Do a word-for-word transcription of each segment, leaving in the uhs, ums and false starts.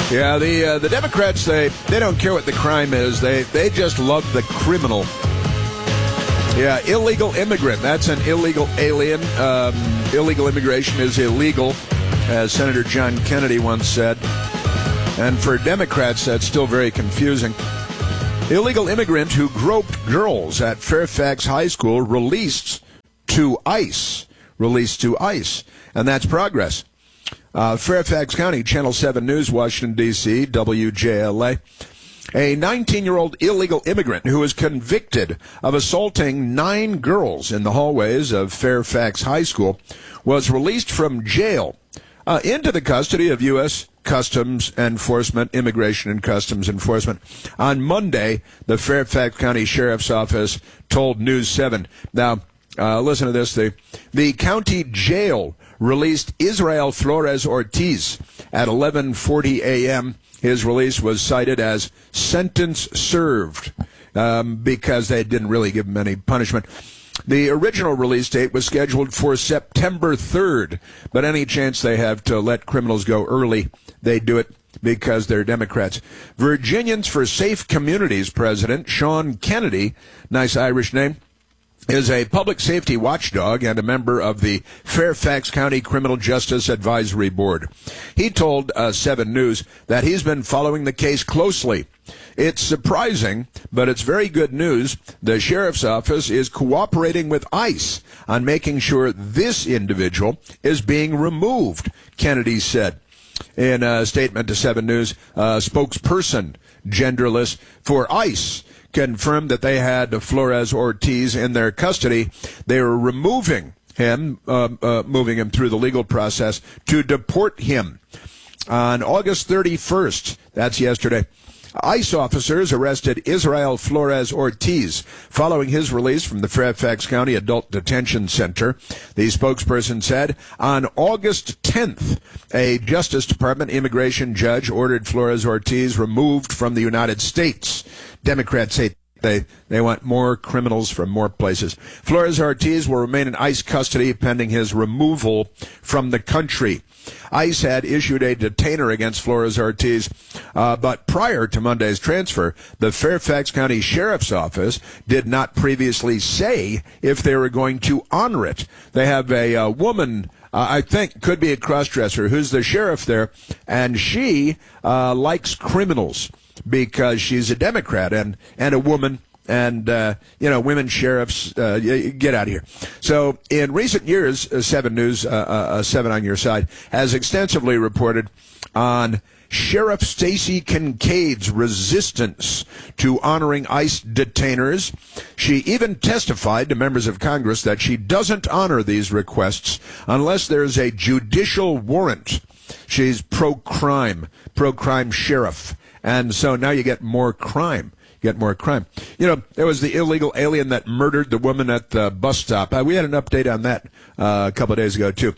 Yeah, the uh, the Democrats, they, they don't care what the crime is. They, they just love the criminal. Yeah, illegal immigrant. That's an illegal alien. Um, illegal immigration is illegal, as Senator John Kennedy once said. And for Democrats, that's still very confusing. Illegal immigrant who groped girls at Fairfax High School released to ICE. Released to ICE. And that's progress. Uh, Fairfax County, Channel seven News, Washington, D C, W J L A. A nineteen-year-old illegal immigrant who was convicted of assaulting nine girls in the hallways of Fairfax High School was released from jail uh, into the custody of U S Customs Enforcement, Immigration and Customs Enforcement. On Monday, the Fairfax County Sheriff's Office told News seven. Now, uh, listen to this. The, the county jail released Israel Flores Ortiz at eleven forty a.m. His release was cited as sentence served um, because they didn't really give him any punishment. The original release date was scheduled for September third, but any chance they have to let criminals go early, they do it because they're Democrats. Virginians for Safe Communities President Sean Kennedy, nice Irish name, is a public safety watchdog and a member of the Fairfax County Criminal Justice Advisory Board. He told uh, seven News that he's been following the case closely. It's surprising, but it's very good news. The sheriff's office is cooperating with ICE on making sure this individual is being removed, Kennedy said. In a statement to seven News, a spokesperson, genderless, for ICE confirmed that they had Flores Ortiz in their custody. They were removing him, uh, uh, moving him through the legal process to deport him. On August thirty-first, that's yesterday, ICE officers arrested Israel Flores Ortiz following his release from the Fairfax County Adult Detention Center. The spokesperson said on August tenth, a Justice Department immigration judge ordered Flores Ortiz removed from the United States. Democrats say they, they want more criminals from more places. Flores Ortiz will remain in ICE custody pending his removal from the country. ICE had issued a detainer against Flores Ortiz, uh, but prior to Monday's transfer, the Fairfax County Sheriff's Office did not previously say if they were going to honor it. They have a, a woman, uh, I think, could be a crossdresser, who's the sheriff there, and she uh, likes criminals because she's a Democrat and, and a woman. And, uh, you know, women sheriffs, uh, get out of here. So in recent years, uh, seven News, uh, uh, seven on your side, has extensively reported on Sheriff Stacey Kincaid's resistance to honoring ICE detainers. She even testified to members of Congress that she doesn't honor these requests unless there's a judicial warrant. She's pro-crime, pro-crime sheriff. And so now you get more crime. Get more crime. You know, there was the illegal alien that murdered the woman at the bus stop. Uh, we had an update on that uh, a couple of days ago, too.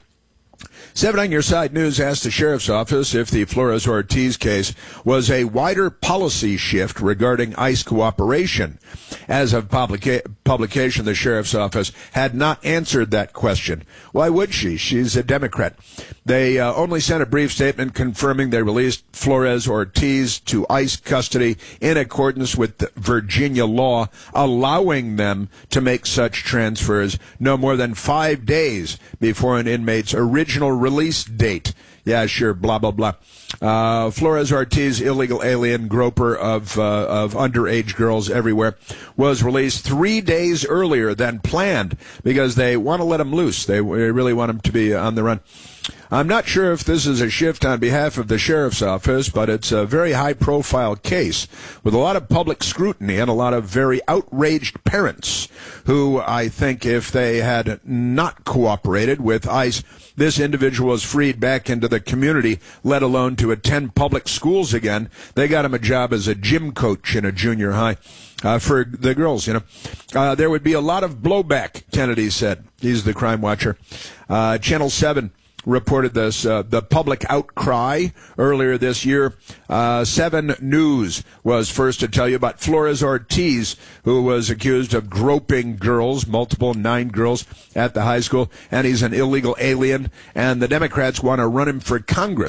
Seven on Your Side News asked the Sheriff's Office if the Flores Ortiz case was a wider policy shift regarding ICE cooperation. As of publica- publication, the Sheriff's Office had not answered that question. Why would she? She's a Democrat. They uh, only sent a brief statement confirming they released Flores Ortiz to ICE custody in accordance with the Virginia law, allowing them to make such transfers no more than five days before an inmate's original release date. Yeah, sure, blah, blah, blah. Uh, Flores Ortiz, illegal alien groper of uh, of underage girls everywhere, was released three days earlier than planned because they want to let him loose. They really want him to be on the run. I'm not sure if this is a shift on behalf of the Sheriff's Office, but it's a very high-profile case with a lot of public scrutiny and a lot of very outraged parents who, I think, if they had not cooperated with ICE, this individual was freed back into the community, let alone to attend public schools again. They got him a job as a gym coach in a junior high. Uh, for the girls, you know. Uh, there would be a lot of blowback, Kennedy said. He's the crime watcher. Uh, Channel seven reported this, uh, the public outcry earlier this year. Uh, seven News was first to tell you about Flores Ortiz, who was accused of groping girls, multiple nine girls at the high school, and he's an illegal alien, and the Democrats want to run him for Congress.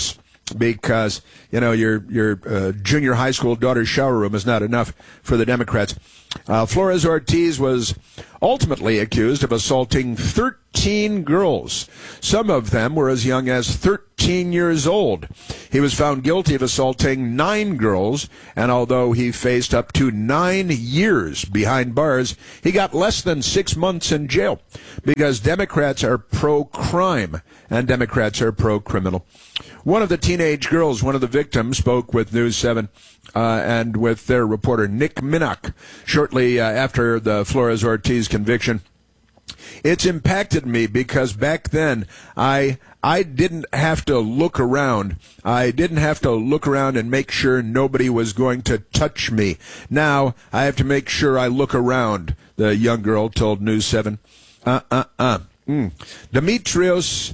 because, you know, your your uh, junior high school daughter's shower room is not enough for the Democrats. Uh, Flores Ortiz was ultimately accused of assaulting thirteen girls. Some of them were as young as thirteen years old. He was found guilty of assaulting nine girls, and although he faced up to nine years behind bars, he got less than six months in jail because Democrats are pro-crime and Democrats are pro-criminal. One of the teenage girls, one of the victims, spoke with News seven uh, and with their reporter Nick Minnock shortly uh, after the Flores Ortiz conviction. It's impacted me because back then I I didn't have to look around. I didn't have to look around and make sure nobody was going to touch me. Now I have to make sure I look around, the young girl told News seven. Uh-uh-uh. Mm. Demetrios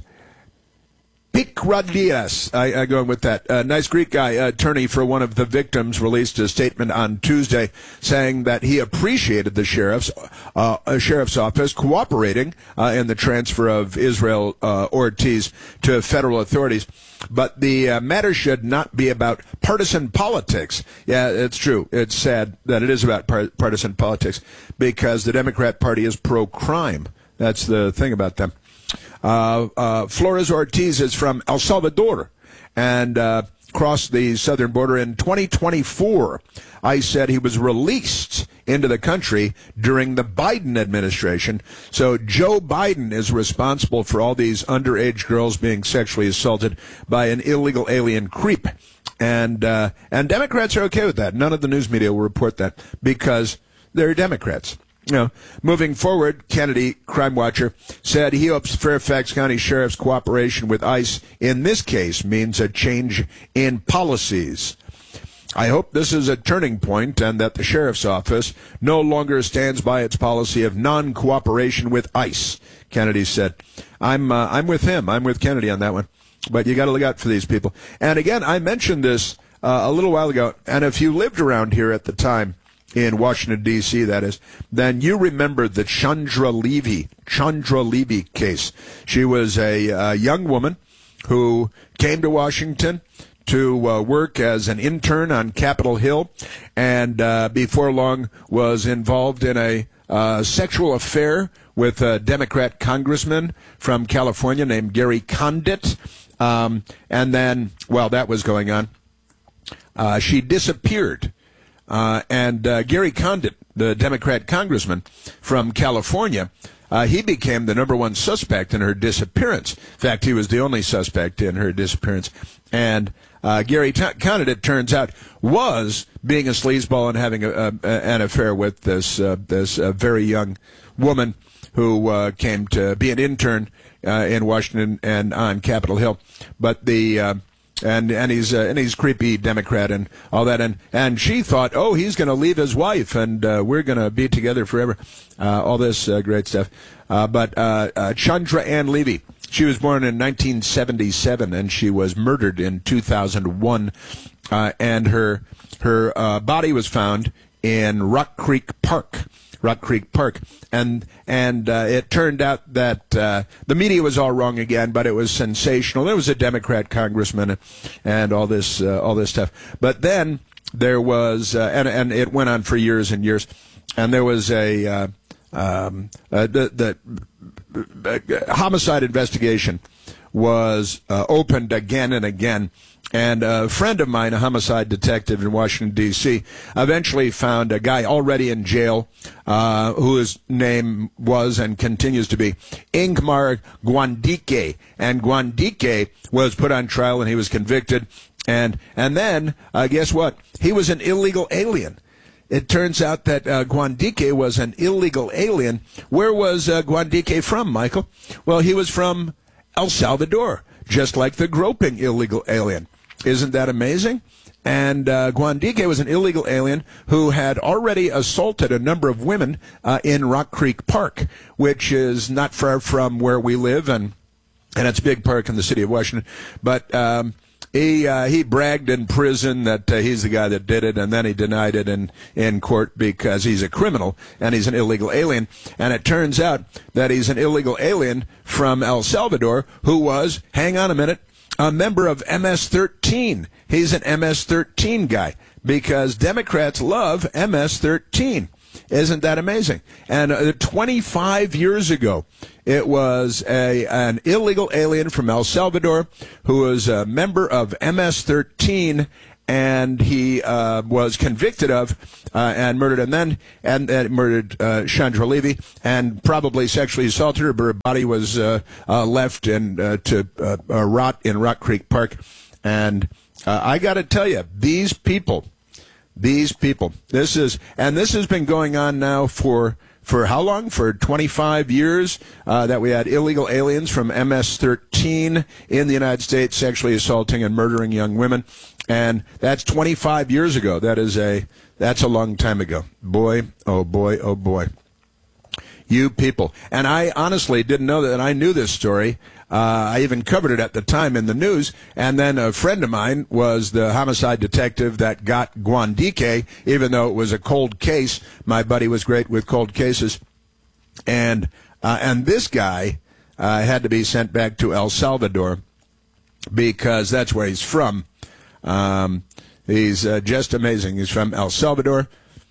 Pikradias, I, I go with that. Uh, nice Greek guy, uh, attorney for one of the victims, released a statement on Tuesday saying that he appreciated the sheriff's uh, uh, sheriff's office cooperating uh, in the transfer of Israel uh, Ortiz to federal authorities. But the uh, matter should not be about partisan politics. Yeah, it's true. It's sad that it is about par- partisan politics because the Democrat Party is pro-crime. That's the thing about them. Uh, uh, Flores Ortiz is from El Salvador and uh, crossed the southern border in twenty twenty-four. ICE said he was released into the country during the Biden administration. So Joe Biden is responsible for all these underage girls being sexually assaulted by an illegal alien creep. And, uh, and Democrats are okay with that. None of the news media will report that because they're Democrats. You know, moving forward, Kennedy, crime watcher, said he hopes Fairfax County Sheriff's cooperation with ICE in this case means a change in policies. I hope this is a turning point and that the Sheriff's Office no longer stands by its policy of non-cooperation with ICE, Kennedy said. I'm, uh, I'm with him. I'm with Kennedy on that one. But you got to look out for these people. And again, I mentioned this uh, a little while ago, and if you lived around here at the time, in Washington, D C, that is, then you remember the Chandra Levy, Chandra Levy case. She was a uh, young woman who came to Washington to uh, work as an intern on Capitol Hill, and uh, before long was involved in a uh, sexual affair with a Democrat congressman from California named Gary Condit. Um, and then, while that was going on, uh, she disappeared. Uh, and uh, Gary Condit, the Democrat congressman from California, uh, he became the number one suspect in her disappearance. In fact, he was the only suspect in her disappearance. And uh, Gary T- Condit, it turns out, was being a sleazeball and having a, a, an affair with this uh, this uh, very young woman who uh, came to be an intern uh, in Washington and on Capitol Hill. But the uh, And and he's uh, and he's creepy Democrat and all that, and and she thought, oh, he's going to leave his wife and uh, we're going to be together forever, uh, all this uh, great stuff. Uh, but uh, uh, Chandra Ann Levy, she was born in nineteen seventy-seven and she was murdered in two thousand one, uh, and her her uh, body was found in Rock Creek Park. Rock Creek Park, and and uh, it turned out that uh, the media was all wrong again, but it was sensational. There was a Democrat congressman, and all this uh, all this stuff. But then there was, uh, and and it went on for years and years, and there was a uh, um, uh, the the homicide investigation was uh, opened again and again. And a friend of mine, a homicide detective in Washington, D C, eventually found a guy already in jail uh, whose name was and continues to be Ingmar Guandike. And Guandike was put on trial and he was convicted. And and then, uh, guess what? He was an illegal alien. It turns out that uh, Guandike was an illegal alien. Where was uh, Guandike from, Michael? Well, he was from El Salvador, just like the groping illegal alien. Isn't that amazing? And uh, Guandike was an illegal alien who had already assaulted a number of women uh, in Rock Creek Park, which is not far from where we live, and and it's a big park in the city of Washington. But um, he uh, he bragged in prison that uh, he's the guy that did it, and then he denied it in, in court because he's a criminal and he's an illegal alien. And it turns out that he's an illegal alien from El Salvador who was, hang on a minute, a member of M S thirteen. He's an M S thirteen guy because Democrats love M S thirteen. Isn't that amazing? And uh, twenty-five years ago, it was a an illegal alien from El Salvador who was a member of M S thirteen, and he uh, was convicted of uh, and murdered, and then and, and murdered uh, Chandra Levy, and probably sexually assaulted her. But her body was uh, uh, left in uh, to uh, uh, rot in Rock Creek Park. And uh, I got to tell you, these people. These people, this is, and this has been going on now for, for how long? For twenty-five years, uh, that we had illegal aliens from M S thirteen in the United States sexually assaulting and murdering young women. And that's twenty-five years ago. That is a, that's a long time ago. Boy, oh boy, oh boy. You people. And I honestly didn't know that I knew this story. Uh, I even covered it at the time in the news. And then a friend of mine was the homicide detective that got Guandique, even though it was a cold case. My buddy was great with cold cases. And, uh, and this guy, uh, had to be sent back to El Salvador because that's where he's from. Um, he's, uh, just amazing. He's from El Salvador,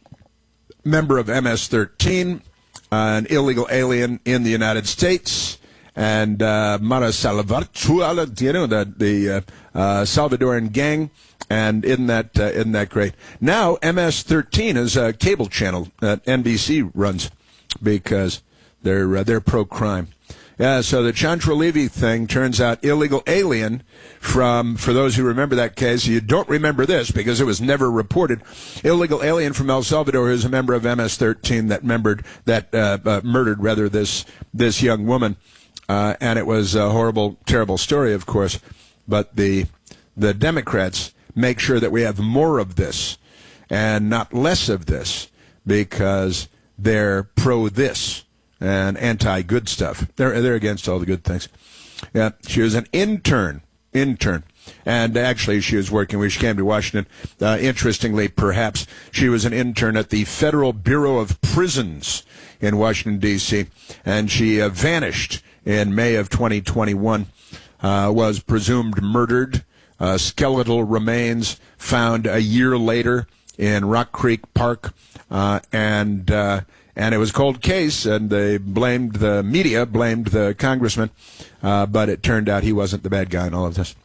member of M S thirteen. Uh, an illegal alien in the United States, and uh, Mara Salvatruala, you know, the, the uh, uh, Salvadoran gang, and isn't that, uh, isn't that great? Now, M S thirteen is a cable channel that N B C runs because they're, uh, they're pro-crime. Yeah, so the Chandra Levy thing turns out illegal alien from, for those who remember that case, you don't remember this because it was never reported. Illegal alien from El Salvador who's a member of M S thirteen that membered, that, uh, uh, murdered rather this, this young woman. Uh, and it was a horrible, terrible story, of course. But the, the Democrats make sure that we have more of this and not less of this because they're pro this and anti-good stuff. They're they're against all the good things. Yeah, she was an intern, intern, and actually she was working when she came to Washington. Uh, interestingly, perhaps she was an intern at the Federal Bureau of Prisons in Washington D C, and she uh, vanished in May of twenty twenty-one. Uh, was presumed murdered. Uh, skeletal remains found a year later in Rock Creek Park, uh, and. Uh, And it was a cold case, and they blamed the media, blamed the congressman, uh, but it turned out he wasn't the bad guy in all of this.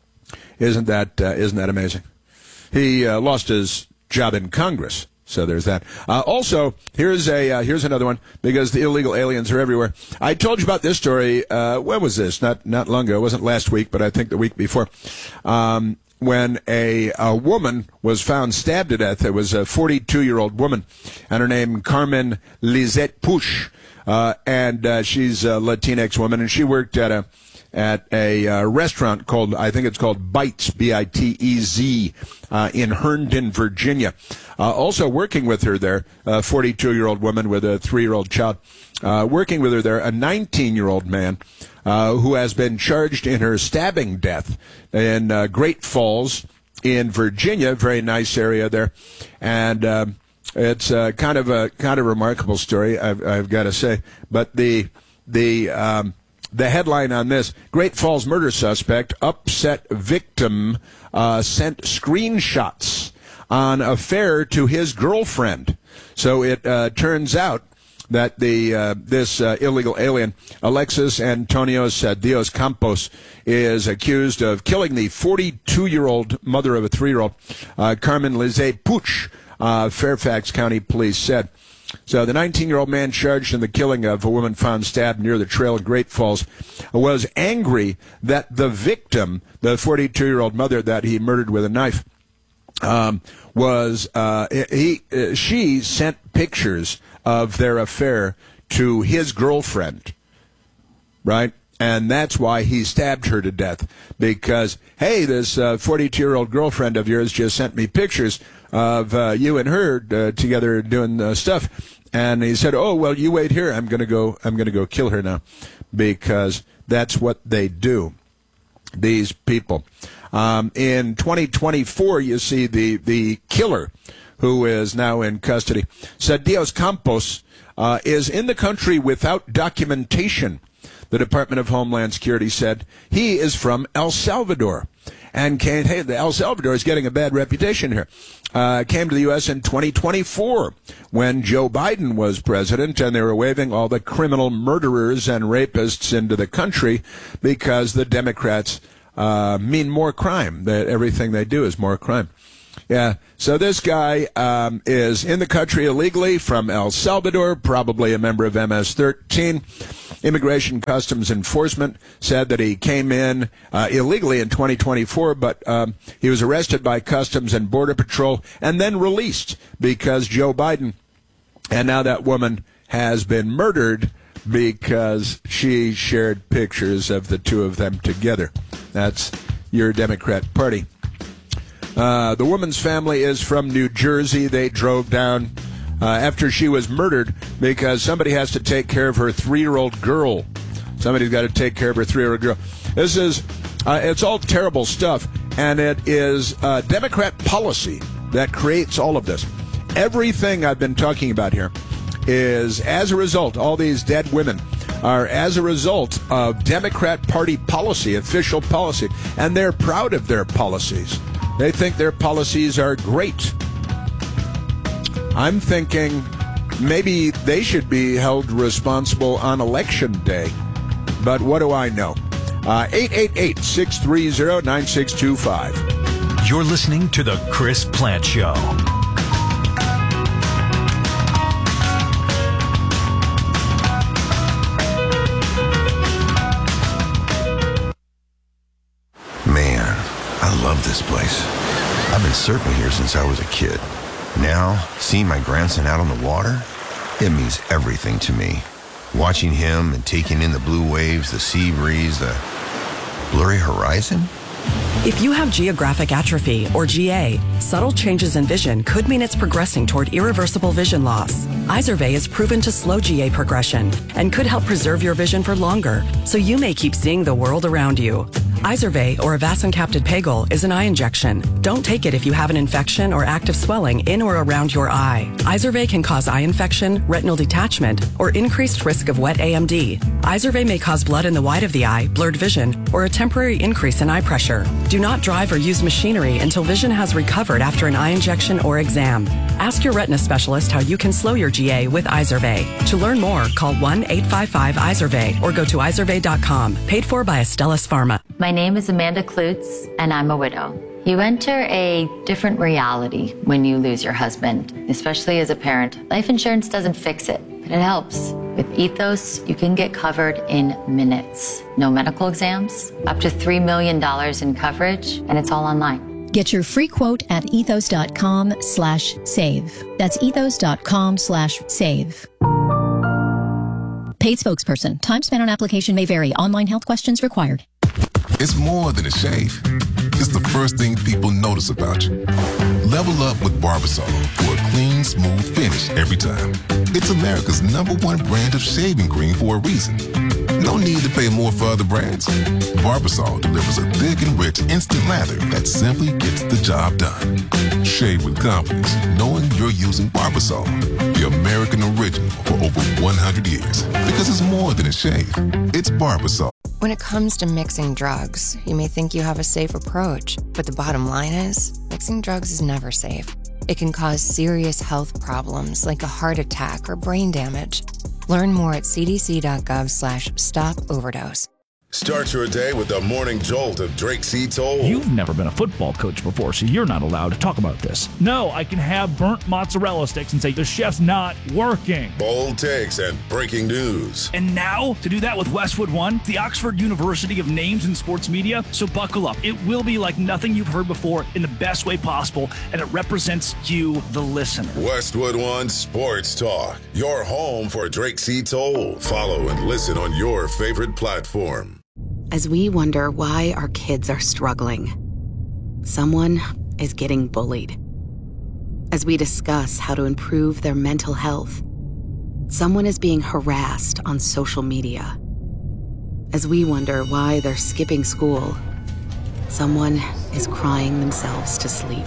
Isn't that, uh, isn't that amazing? He uh, lost his job in Congress, so there's that. Uh, also, here's a uh, here's another one, because the illegal aliens are everywhere. I told you about this story, uh, when was this? Not, not long ago. It wasn't last week, but I think the week before. Um, when a, a woman was found stabbed to death. It was a forty-two-year-old woman, and her name Carmen Lizette Push, uh, and uh, she's a Latinx woman, and she worked at a at a uh, restaurant called, I think it's called Bites, B I T E Z, uh, in Herndon, Virginia. Uh, also working with her there, a forty-two-year-old woman with a three-year-old child. Uh, working with her there, a nineteen-year-old man uh, who has been charged in her stabbing death in uh, Great Falls in Virginia, very nice area there. And uh, it's uh, kind of a kind of remarkable story, I've, I've got to say. But the the um, the headline on this: Great Falls murder suspect upset victim uh, sent screenshots on affair to his girlfriend. So it uh, turns out that the uh, this uh, illegal alien, Alexis Antonio Dios Campos, is accused of killing the forty-two-year-old mother of a three-year-old, uh, Carmen Lizette Puch, uh, Fairfax County Police said. So the nineteen-year-old man charged in the killing of a woman found stabbed near the trail in Great Falls was angry that the victim, the forty-two-year-old mother that he murdered with a knife, um, was uh, he uh, she sent pictures of their affair to his girlfriend, right? And that's why he stabbed her to death, because, hey, this uh, forty-two-year-old girlfriend of yours just sent me pictures of uh, you and her uh, together doing uh, stuff. And he said, oh, well, you wait here. I'm going to go, I'm going to go kill her now, because that's what they do, these people. Um, in twenty twenty-four, you see the, the killer, who is now in custody, said Dios Campos uh, is in the country without documentation. The Department of Homeland Security said he is from El Salvador. And came, hey, the El Salvador is getting a bad reputation here. Uh, came to the U S in twenty twenty-four when Joe Biden was president, and they were waving all the criminal murderers and rapists into the country because the Democrats uh, mean more crime. That everything they do is more crime. Yeah, so this guy um, is in the country illegally from El Salvador, probably a member of M S thirteen. Immigration Customs Enforcement said that he came in uh, illegally in twenty twenty-four, but um, he was arrested by Customs and Border Patrol and then released because Joe Biden, and now that woman has been murdered because she shared pictures of the two of them together. That's your Democrat Party. Uh, the woman's family is from New Jersey. They drove down uh, after she was murdered because somebody has to take care of her three-year-old girl. Somebody's got to take care of her three-year-old girl. This is, uh, it's all terrible stuff, and it is uh, Democrat policy that creates all of this. Everything I've been talking about here is as a result, all these dead women are as a result of Democrat Party policy, official policy, and they're proud of their policies. They think their policies are great. I'm thinking maybe they should be held responsible on Election Day. But what do I know? Uh, eight eight eight, six three zero, nine six two five. You're listening to The Chris Plante Show. Man, I love this place. I've been surfing here since I was a kid. Now, seeing my grandson out on the water, it means everything to me. Watching him and taking in the blue waves, the sea breeze, the blurry horizon. If you have geographic atrophy, or G A, subtle changes in vision could mean it's progressing toward irreversible vision loss. Izervay is proven to slow G A progression and could help preserve your vision for longer, so you may keep seeing the world around you. Izervay, or avacincaptad pegol, is an eye injection. Don't take it if you have an infection or active swelling in or around your eye. Izervay can cause eye infection, retinal detachment, or increased risk of wet A M D. Izervay may cause blood in the white of the eye, blurred vision, or a temporary increase in eye pressure. Do not drive or use machinery until vision has recovered after an eye injection or exam. Ask your retina specialist how you can slow your G A with Izervay. To learn more, call one eight five five Izervay or go to izervay dot com. Paid for by Astellas Pharma. My name is Amanda Klutz, and I'm a widow. You enter a different reality when you lose your husband, especially as a parent. Life insurance doesn't fix it, but it helps. With Ethos, you can get covered in minutes. No medical exams, up to three million dollars in coverage, and it's all online. Get your free quote at ethos dot com slash save. That's ethos dot com slash save. Paid spokesperson. Time spent on application may vary. Online health questions required. It's more than a shave. It's the first thing people notice about you. Level up with Barbasol for a clean, smooth finish every time. It's America's number one brand of shaving cream for a reason. No need to pay more for other brands. Barbasol delivers a thick and rich instant lather that simply gets the job done. Shave with confidence, knowing you're using Barbasol, the American original for over one hundred years. Because it's more than a shave. It's Barbasol. When it comes to mixing drugs, you may think you have a safe approach, but the bottom line is, mixing drugs is never safe. It can cause serious health problems like a heart attack or brain damage. Learn more at c d c dot gov slash stop overdose. Start your day with the morning jolt of Drake C. Toll. You've never been a football coach before, so you're not allowed to talk about this. No, I can have burnt mozzarella sticks and say the chef's not working. Bold takes and breaking news. And now, to do that with Westwood One, the Oxford University of Names in Sports Media. So buckle up. It will be like nothing you've heard before in the best way possible, and it represents you, the listener. Westwood One Sports Talk, your home for Drake C. Toll. Follow and listen on your favorite platform. As we wonder why our kids are struggling, someone is getting bullied. As we discuss how to improve their mental health, someone is being harassed on social media. As we wonder why they're skipping school, someone is crying themselves to sleep.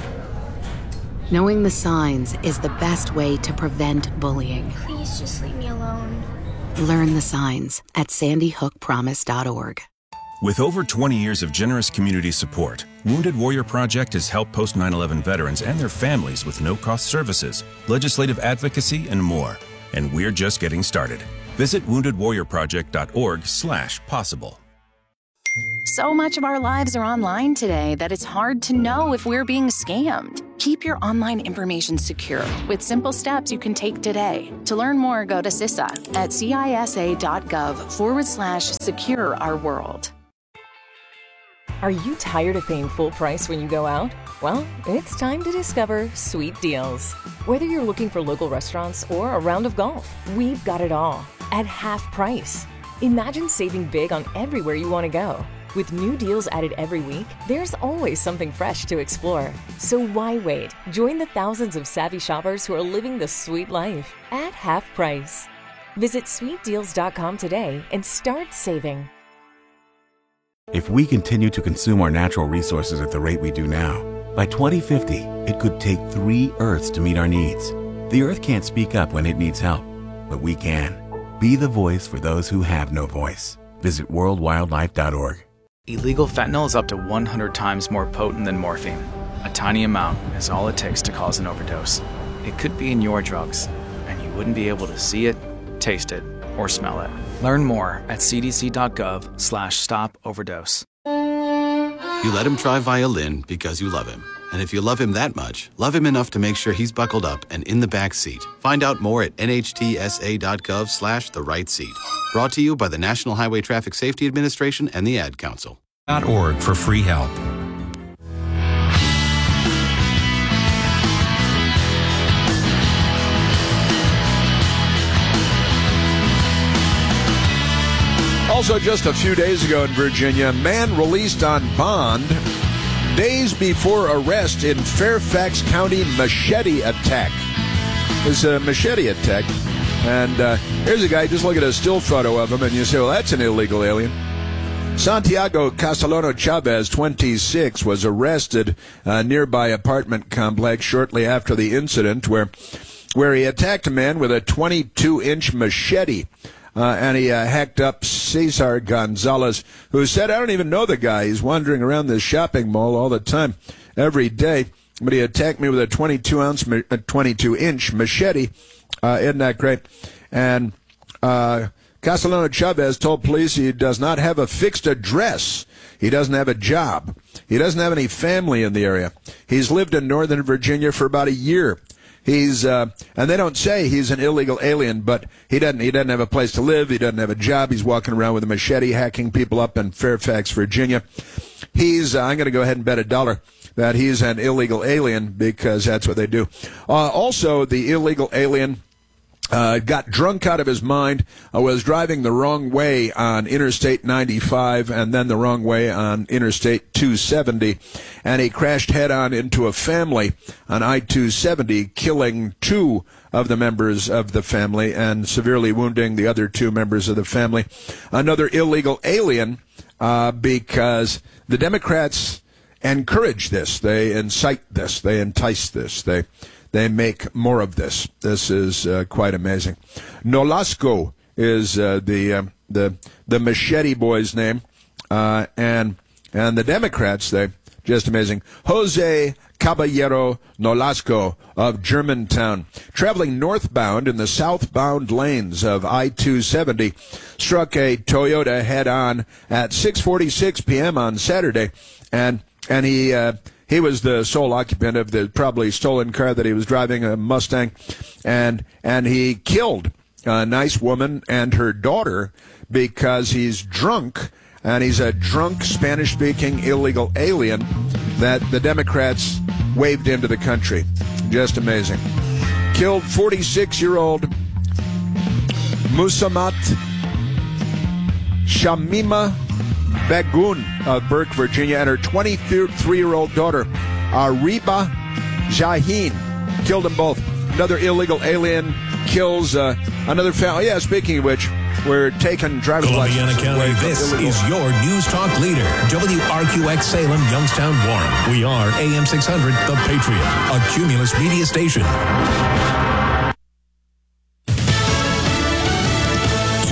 Knowing the signs is the best way to prevent bullying. Please just leave me alone. Learn the signs at sandy hook promise dot org. With over twenty years of generous community support, Wounded Warrior Project has helped post nine eleven veterans and their families with no-cost services, legislative advocacy, and more. And we're just getting started. Visit wounded warrior project dot org slash possible. So much of our lives are online today that it's hard to know if we're being scammed. Keep your online information secure with simple steps you can take today. To learn more, go to C I S A at cisa.gov forward slash secure our world. Are you tired of paying full price when you go out? Well, it's time to discover Sweet Deals. Whether you're looking for local restaurants or a round of golf, we've got it all at half price. Imagine saving big on everywhere you want to go. With new deals added every week, there's always something fresh to explore. So why wait? Join the thousands of savvy shoppers who are living the sweet life at half price. Visit sweet deals dot com today and start saving. If we continue to consume our natural resources at the rate we do now, by twenty fifty, it could take three Earths to meet our needs. The Earth can't speak up when it needs help, but we can. Be the voice for those who have no voice. Visit world wildlife dot org. Illegal fentanyl is up to one hundred times more potent than morphine. A tiny amount is all it takes to cause an overdose. It could be in your drugs, and you wouldn't be able to see it, taste it, or smell it. Learn more at c d c dot gov slash stop overdose. You let him try violin because you love him. And if you love him that much, love him enough to make sure he's buckled up and in the back seat. Find out more at n h t s a dot gov slash the right seat. Brought to you by the National Highway Traffic Safety Administration and the Ad Council. .org for free help. Also, just a few days ago in Virginia, a man released on bond days before arrest in Fairfax County machete attack. It's a machete attack. And uh, here's a guy, just look at a still photo of him, and you say, well, that's an illegal alien. Santiago Castellano Chavez, twenty-six, was arrested uh, nearby apartment complex shortly after the incident where, where he attacked a man with a twenty-two inch machete. Uh, and he uh, hacked up Cesar Gonzalez, who said, I don't even know the guy. He's wandering around this shopping mall all the time, every day. But he attacked me with a twenty-two ounce, a twenty-two inch machete. Uh, isn't that great? And uh, Castellano Chavez told police he does not have a fixed address. He doesn't have a job. He doesn't have any family in the area. He's lived in Northern Virginia for about a year. He's, uh, and they don't say he's an illegal alien, but he doesn't, he doesn't have a place to live. He doesn't have a job. He's walking around with a machete, hacking people up in Fairfax, Virginia. He's, uh, I'm going to go ahead and bet a dollar that he's an illegal alien because that's what they do. Uh, also, the illegal alien Uh, got drunk out of his mind, uh, was driving the wrong way on Interstate ninety-five and then the wrong way on Interstate two seventy, and he crashed head-on into a family on I two seventy, killing two of the members of the family and severely wounding the other two members of the family. Another illegal alien uh, because the Democrats encourage this. They incite this. They entice this. They... They make more of this. This is uh, quite amazing. Nolasco is uh, the uh, the the machete boy's name, uh, and and the Democrats, they just amazing. Jose Caballero Nolasco of Germantown, traveling northbound in the southbound lanes of I two seventy, struck a Toyota head-on at six forty-six p.m. on Saturday, and and he. Uh, He was the sole occupant of the probably stolen car that he was driving, a Mustang, and and he killed a nice woman and her daughter because he's drunk, and he's a drunk Spanish-speaking illegal alien that the Democrats waved into the country. Just amazing. Killed forty-six-year-old Musamat Shamima Begun of Burke, Virginia, and her twenty-three-year-old daughter, Ariba Jaheen. Killed them both. Another illegal alien kills uh, another family. Yeah, speaking of which, we're taking driver's Columbiana licenses County, away from this illegal. is your News Talk leader, W R Q X Salem, Youngstown, Warren. We are A M six hundred, The Patriot, a Cumulus media station.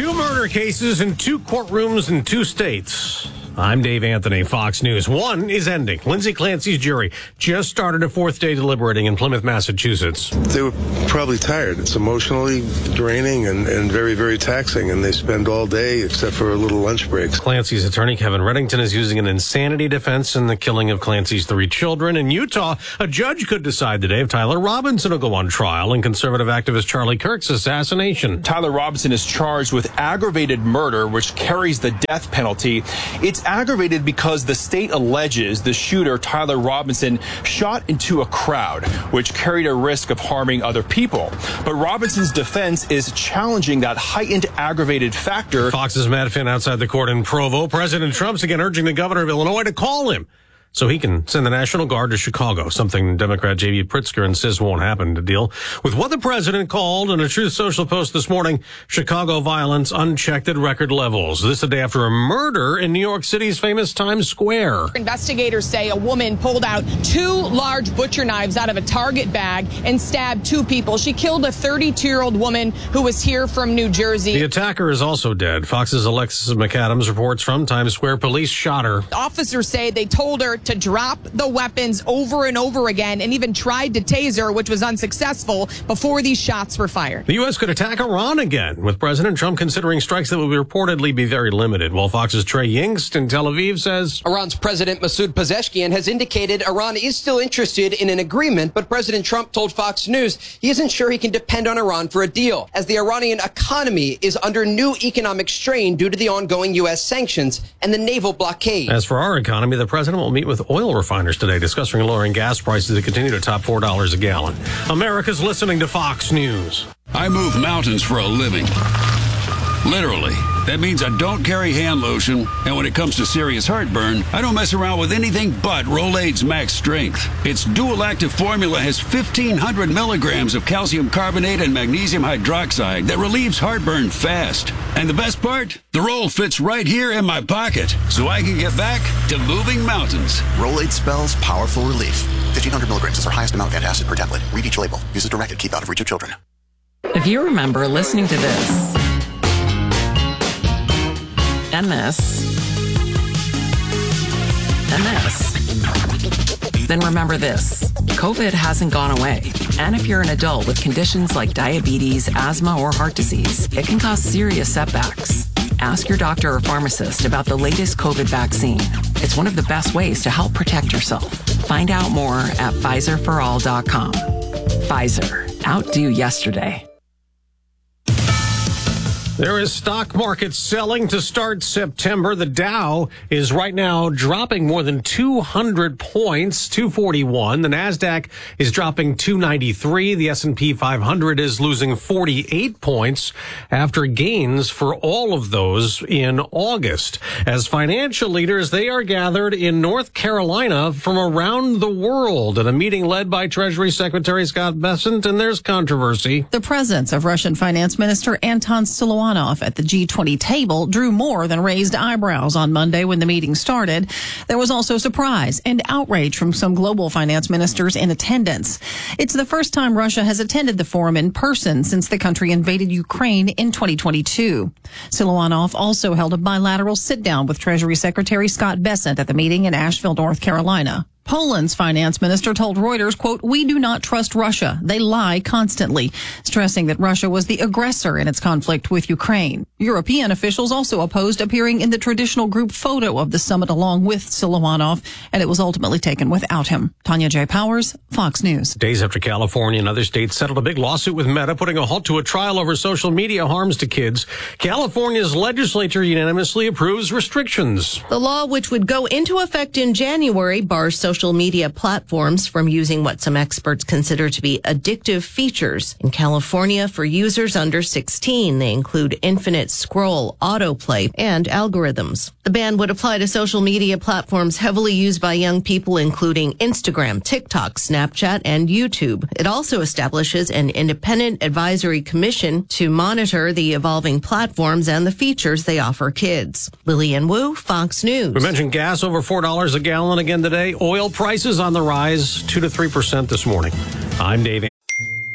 cases in two courtrooms in two states. I'm Dave Anthony, Fox News. One is ending. Lindsay Clancy's jury just started a fourth day deliberating in Plymouth, Massachusetts. They were probably tired. It's emotionally draining and, and very, very taxing, and they spend all day except for a little lunch breaks. Clancy's attorney, Kevin Reddington, is using an insanity defense in the killing of Clancy's three children. In Utah, a judge could decide today if Tyler Robinson will go on trial in conservative activist Charlie Kirk's assassination. Tyler Robinson is charged with aggravated murder, which carries the death penalty. It's aggravated because the state alleges the shooter, Tyler Robinson, shot into a crowd, which carried a risk of harming other people. But Robinson's defense is challenging that heightened aggravated factor. Fox's Matt Finn outside the court in Provo. President Trump's again urging the governor of Illinois to call him so he can send the National Guard to Chicago, something Democrat J B Pritzker insists won't happen, to deal with what the president called in a Truth Social post this morning, Chicago violence unchecked at record levels. This a day after a murder in New York City's famous Times Square. Investigators say a woman pulled out two large butcher knives out of a Target bag and stabbed two people. She killed a thirty-two-year-old woman who was here from New Jersey. The attacker is also dead. Fox's Alexis McAdams reports from Times Square police shot her. Officers say they told her to drop the weapons over and over again and even tried to tase her, which was unsuccessful, before these shots were fired. The U S could attack Iran again, with President Trump considering strikes that will reportedly be very limited, while Fox's Trey Yingst in Tel Aviv says Iran's President Masoud Pezeshkian has indicated Iran is still interested in an agreement, but President Trump told Fox News he isn't sure he can depend on Iran for a deal, as the Iranian economy is under new economic strain due to the ongoing U S sanctions and the naval blockade. As for our economy, the president will meet with oil refiners today, discussing lowering gas prices that continue to top four dollars a gallon. America's listening to Fox News. I move mountains for a living. Literally. That means I don't carry hand lotion, and when it comes to serious heartburn, I don't mess around with anything but Rolaids Max Strength. Its dual active formula has fifteen hundred milligrams of calcium carbonate and magnesium hydroxide that relieves heartburn fast. And the best part? The roll fits right here in my pocket, so I can get back to moving mountains. Rolaids spells powerful relief. fifteen hundred milligrams is our highest amount of antacid per tablet. Read each label. Use as directed. Keep out of reach of children. If you remember listening to this, and this, and this, then remember this. COVID hasn't gone away. And if you're an adult with conditions like diabetes, asthma, or heart disease, it can cause serious setbacks. Ask your doctor or pharmacist about the latest COVID vaccine. It's one of the best ways to help protect yourself. Find out more at Pfizer for all dot com. Pfizer. Outdo yesterday. There is stock market selling to start September. The Dow is right now dropping more than two hundred points, two forty-one. The NASDAQ is dropping two ninety-three. The S and P five hundred is losing forty-eight points after gains for all of those in August. As financial leaders, they are gathered in North Carolina from around the world at a meeting led by Treasury Secretary Scott Bessent, and there's controversy. The presence of Russian Finance Minister Anton Siluanov at the G twenty table drew more than raised eyebrows on Monday when the meeting started. There was also surprise and outrage from some global finance ministers in attendance. It's the first time Russia has attended the forum in person since the country invaded Ukraine in twenty twenty-two. Siluanov also held a bilateral sit-down with Treasury Secretary Scott Bessent at the meeting in Asheville, North Carolina. Poland's finance minister told Reuters, quote, "We do not trust Russia. They lie constantly," stressing that Russia was the aggressor in its conflict with Ukraine. European officials also opposed appearing in the traditional group photo of the summit along with Siluanov, and it was ultimately taken without him. Tanya J. Powers, Fox News. Days after California and other states settled a big lawsuit with Meta, putting a halt to a trial over social media harms to kids, California's legislature unanimously approves restrictions. The law, which would go into effect in January, bars social Social media platforms from using what some experts consider to be addictive features. In California, for users under sixteen, they include infinite scroll, autoplay, and algorithms. The ban would apply to social media platforms heavily used by young people, including Instagram, TikTok, Snapchat, and YouTube. It also establishes an independent advisory commission to monitor the evolving platforms and the features they offer kids. Lillian Wu, Fox News. We mentioned gas over four dollars a gallon again today. Oil prices on the rise, two to three percent this morning. I'm Dave.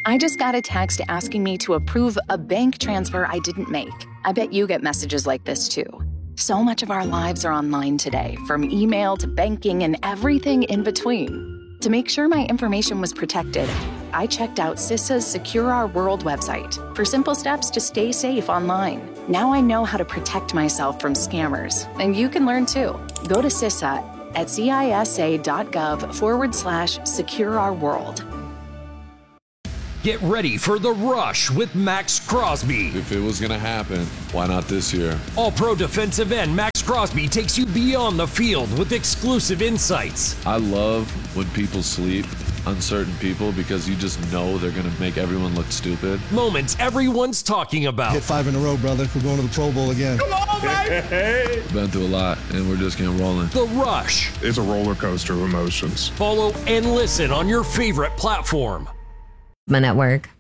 I just got a text asking me to approve a bank transfer I didn't make. I bet you get messages like this too. So much of our lives are online today, from email to banking and everything in between. To make sure my information was protected, I checked out CISA's Secure Our World website for simple steps to stay safe online. Now I know how to protect myself from scammers, and you can learn too. Go to CISA at cisa.gov forward slash secure our world. Get ready for The Rush with Max Crosby. If it was going to happen, why not this year? All-pro defensive end Max Crosby takes you beyond the field with exclusive insights. I love when people sleep, uncertain people, because you just know they're going to make everyone look stupid. Moments everyone's talking about. Hit five in a row, brother. We're going to the Pro Bowl again. Come on, baby! Been through a lot, and we're just getting rolling. The Rush. It's a roller coaster of emotions. Follow and listen on your favorite platform. My network.